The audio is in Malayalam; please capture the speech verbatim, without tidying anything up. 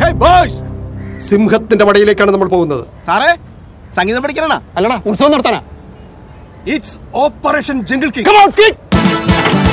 സിംഹത്തിന്റെ വടയിലേക്കാണ് നമ്മൾ പോകുന്നത്. സാറേ, സംഗീതം പഠിക്കണ അല്ലടാ, ഉത്സവം നടത്താനാ. It's operation jungle king. Come on, kick!